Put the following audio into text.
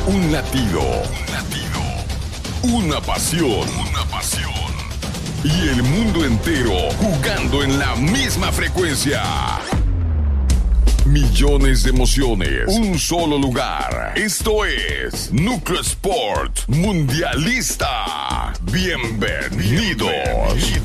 Un latido. Una pasión. Y el mundo entero jugando en la misma frecuencia. Millones de emociones, un solo lugar. Esto es Núcleo Sport Mundialista. Bienvenidos.